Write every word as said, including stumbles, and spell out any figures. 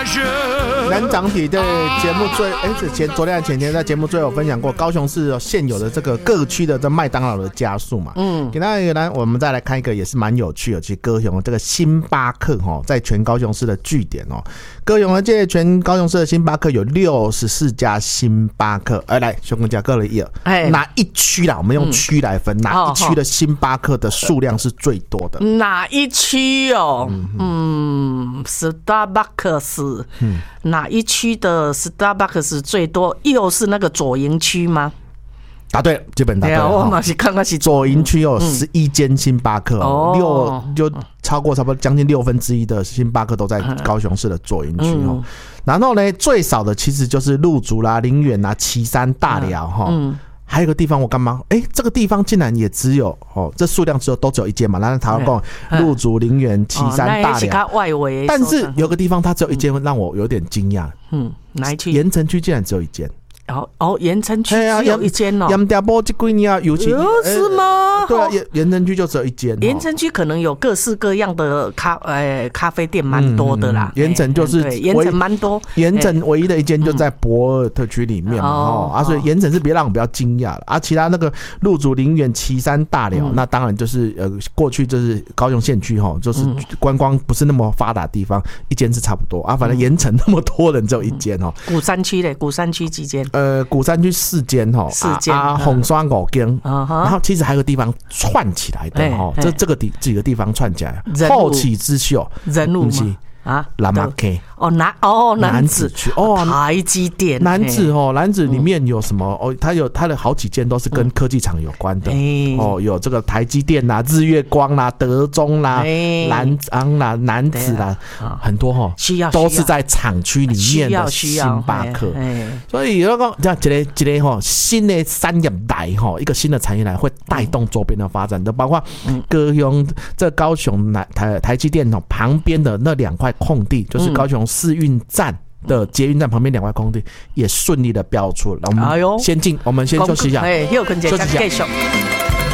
南长体在节目最哎，这前昨天前天在节目最有分享过，高雄市现有的这个各区的这麦当劳的加速嘛。嗯，给大家一个来，我们再来看一个也是蛮有趣的，其实高雄这个星巴克哈，在全高雄市的据点哦，高雄的这全高雄市的星巴克有六十四家星巴克，哎，来熊哥讲各了一二，哎，哪一区啦？我们用区来分，嗯、哪一区的星巴克的数量是最多的？ 哪一区哦？嗯。嗯 Starbucks， 嗯，哪一区的 Starbucks 最多？又是那个左营区吗？ 答对了，基本答对了。 我马上看看是左营区有十一间星巴克，哦，六就超过差不多将近六分之一的星巴克都在高雄市的左营区哦。嗯、然后呢，最少的其实就是鹿竹啦、林园啦、旗山、大寮哈。嗯嗯，还有一个地方我干嘛？哎、欸，这个地方竟然也只有哦，这数量只有都只有一间嘛。那台湾讲鹿竹、林园、旗山、大寮，但是有个地方它只有一间，让我有点惊讶。嗯，哪一区？盐埕区竟然只有一间。 哦哦，盐埕区只有一间哦。 盐埕波这几年啊，尤其是吗？ 对啊，盐盐埕区就只有一间。 盐埕区可能有各式各样的咖呃咖啡店，蛮多的啦。 盐埕就是盐埕蛮多， 盐埕唯一的一间就在博尔特区里面嘛，哦啊，所以盐埕是别让我比较惊讶了啊。其他那个鹿竹、林园、旗山、大寮，那当然就是呃过去就是高雄县区哈，就是观光不是那么发达的地方，一间是差不多啊。反正盐埕那么多人只有一间哦。 鼓山区嘞，鼓山区几间？ 呃，鼓山区四间哈， 四间啊，红山五间，然后其实还有个地方串起来的哈，这这个地几个地方串起来，后起之秀， 人物吗？ 啊，南马 K 哦，南哦南子区哦， 台积电南子哦，南子里面有什么哦？它有它的好几间都是跟科技厂有关的哦，有这个台积电啦、日月光啦、德中啦、南昂啦、南子啦，很多哈，都是在厂区里面的星巴克。所以如果讲这个这个哈新的产业来哈，一个新的产业来会带动周边的发展的，包括高雄这高雄台台积电哦旁边的那两块空地，就是高雄市运站的捷运站旁边两块空地也顺利的标出了。我们先进，我们先休息一下， 休息一下。